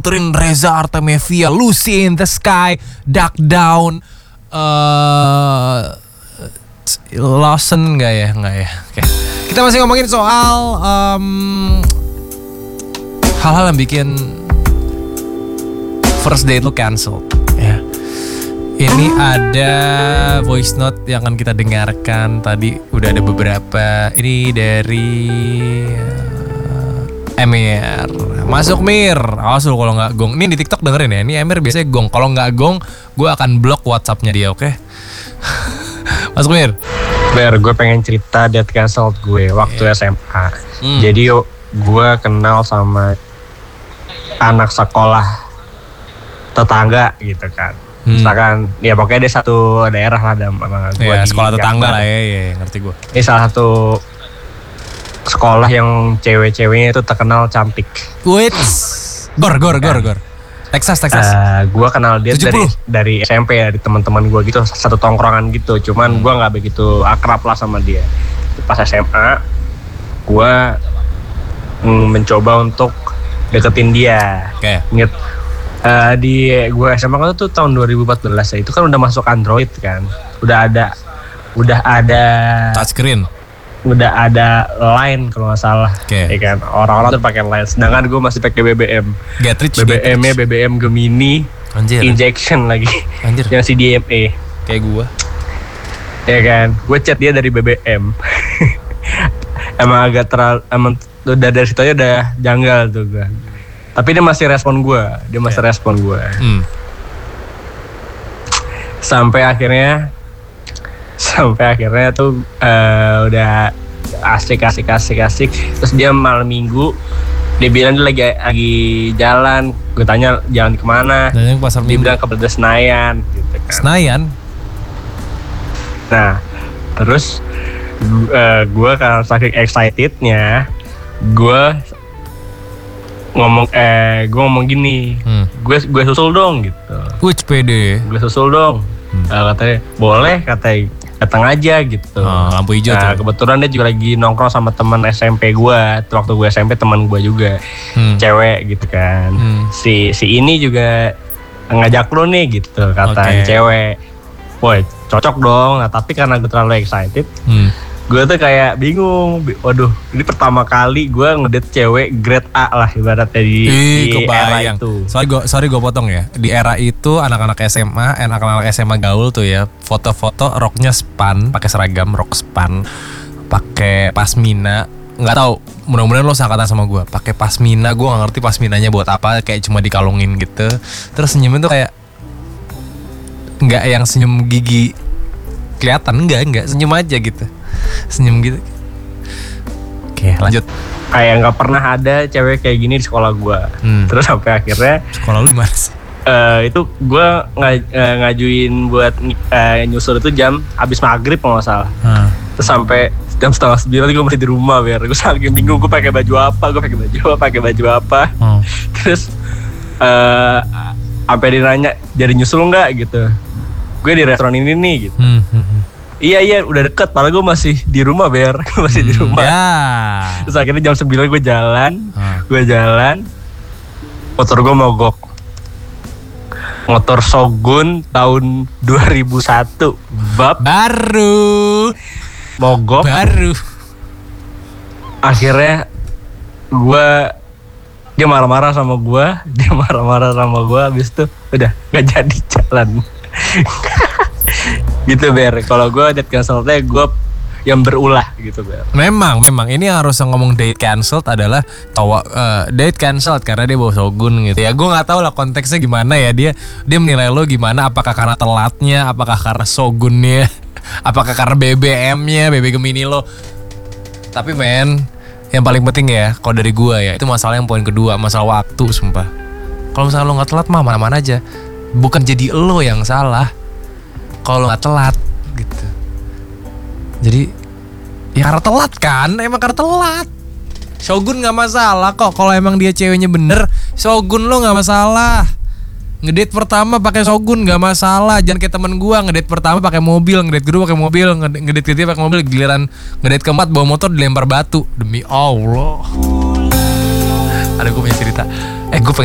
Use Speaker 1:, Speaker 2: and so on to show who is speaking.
Speaker 1: Trin Reza Artamevia, Lucy in the Sky, Duck Down, Lawson nggak ya? Oke. Kita masih ngomongin soal hal-hal yang bikin first date lu cancel. Ya. Ini ada voice note yang akan kita dengarkan. Tadi udah ada beberapa. Ini dari Emir. Masuk Mir. Awas lu kalau nggak gong. Ini di TikTok dengerin ya. Ini Emir biasanya gong. Kalau nggak gong, gue akan blok WhatsApp-nya dia, oke? Masuk Mir.
Speaker 2: Ber, gue pengen cerita date cancel gue waktu SMA. Jadi gue kenal sama anak sekolah tetangga gitu kan. Misalkan, ya pokoknya dia satu daerah lah sama gue.
Speaker 1: Ya, sekolah tetangga lah ya, ngerti gue.
Speaker 2: Ini salah satu sekolah yang cewek-ceweknya itu terkenal cantik.
Speaker 1: Wait, gor. Texas.
Speaker 2: Gue kenal dia
Speaker 1: 70.
Speaker 2: dari SMP ya, dari teman-teman gue gitu, satu tongkrongan gitu. Cuman gue nggak begitu akrab lah sama dia. Pas SMA, gue mencoba untuk deketin dia.
Speaker 1: Oke.
Speaker 2: Ingat di gue SMA kan itu tahun 2014 ya, itu kan udah masuk Android kan, udah ada
Speaker 1: Touchscreen,
Speaker 2: udah ada Line kalau nggak salah, ya kan, orang-orang tuh pakai Line, sedangkan gue masih pakai BBM. BBM-nya BBM Gemini.
Speaker 1: Anjir.
Speaker 2: Injection lagi.
Speaker 1: Anjir.
Speaker 2: Yang CDMA.
Speaker 1: Kayak gue.
Speaker 2: Ya kan, gue chat dia dari BBM. Emang agak emang udah dari situ aja udah janggal tuh gue. Tapi dia masih respon gue, Sampai akhirnya tuh udah asik. Terus dia malam minggu, dia bilang dia lagi jalan. Gue tanya jalan kemana? Dia bilang ke Senayan gitu kan.
Speaker 1: Senayan?
Speaker 2: Nah, terus gue karena saking excitednya, gue ngomong gini, gue susul dong gitu.
Speaker 1: Which pede?
Speaker 2: Gue susul dong. Katanya boleh, katanya datang aja gitu.
Speaker 1: Lampu hijau tuh.
Speaker 2: Kebetulan dia juga lagi nongkrong sama teman SMP gue. Waktu gue SMP teman gue juga cewek gitu kan. Si ini juga ngajak lu nih gitu, kata cewek. Woi, cocok dong. Nah, tapi karena gue terlalu excited, gue tuh kayak bingung. Waduh, ini pertama kali gue ngedate cewek grade A lah ibaratnya di era itu.
Speaker 1: Sorry gue potong ya. Di era itu anak-anak SMA gaul tuh ya, foto-foto roknya span, pakai seragam rok span, pakai pasmina. Nggak tahu, mudah-mudahan lo seangkatan sama gue. Pakai pasmina, gue nggak ngerti pasminanya buat apa, kayak cuma dikalungin gitu. Terus senyumnya tuh kayak nggak yang senyum gigi kelihatan, enggak senyum aja gitu. Senyum gitu. Oke, lanjut.
Speaker 2: Kayak nggak pernah ada cewek kayak gini di sekolah gue. Terus sampai akhirnya
Speaker 1: sekolah lu di mana sih?
Speaker 2: Itu gue ngajuin buat nyusul itu jam habis maghrib kalau nggak salah. Terus sampai jam 8:30 gue masih di rumah, biar gue saking bingung gue pakai baju apa. Terus sampai dinanya jadi nyusul nggak gitu. Gue di restoran ini nih gitu. Iya udah deket, padahal gue masih di rumah masih di rumah. Terus akhirnya jam 9 gue jalan, motor gue mogok. Motor Shogun tahun 2001,
Speaker 1: baru
Speaker 2: mogok. Akhirnya dia marah-marah sama gue, habis itu udah gak jadi jalan. Gitu Ber, kalau gue date cancelnya gue yang berulah gitu Ber.
Speaker 1: Memang ini harus ngomong date cancelled adalah date cancelled karena dia bawa Shogun gitu ya. Gue nggak tahu lah konteksnya gimana ya, dia menilai lo gimana, apakah karena telatnya, apakah karena Shogunnya, apakah karena BBM-nya, BB Gemini lo. Tapi yang paling penting ya kalau dari gue ya, itu masalah yang poin kedua, masalah waktu. Sumpah, kalau misalnya lo nggak telat mah mana-mana aja, bukan jadi lo yang salah kalau nggak telat gitu. Jadi ya karena telat kan, emang karena telat. Shogun nggak masalah kok kalau emang dia ceweknya bener. Shogun lo nggak masalah. Ngedate pertama pakai Shogun nggak masalah. Jangan kayak temen gua, ngedate pertama pakai mobil, ngedate kedua pakai mobil, ngedate ketiga pakai mobil, giliran ngedate keempat bawa motor dilempar batu. Demi Allah. Ada gue punya cerita. Gue